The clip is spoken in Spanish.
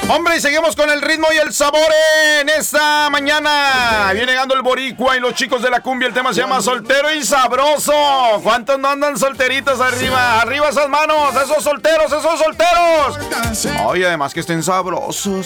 Hombre, y seguimos con el ritmo y el sabor en esta mañana. Viene llegando el boricua y los chicos de la cumbia. El tema se llama Soltero y Sabroso. ¿Cuántos no andan solteritos arriba? Arriba esas manos, esos solteros, esos solteros. Oye, además que estén sabrosos.